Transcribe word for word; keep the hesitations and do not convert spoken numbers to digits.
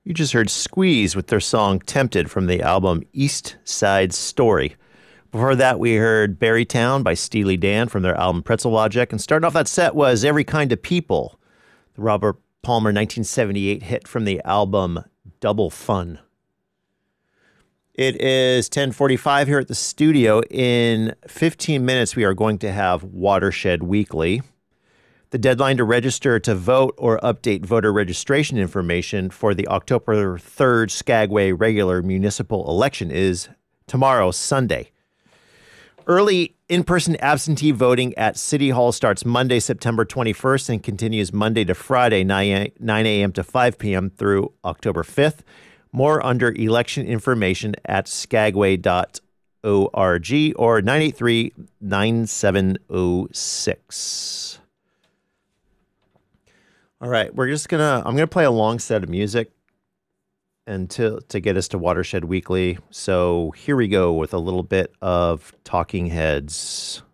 You just heard Squeeze with their song Tempted from the album East Side Story. Before that, we heard Berrytown by Steely Dan from their album Pretzel Logic. And starting off that set was Every Kind of People, the Robert Palmer nineteen seventy-eight hit from the album Double Fun. It is ten forty-five here at the studio. In fifteen minutes, we are going to have Watershed Weekly. The deadline to register to vote or update voter registration information for the October third Skagway regular municipal election is tomorrow, Sunday. Early in-person absentee voting at City Hall starts Monday, September twenty-first and continues Monday to Friday, nine a.m. to five p.m. through October fifth. More under election information at skagway dot org or nine eight three, nine seven zero six. All right, we're just gonna, I'm gonna play a long set of music until to get us to Watershed Weekly. So here we go with a little bit of Talking Heads.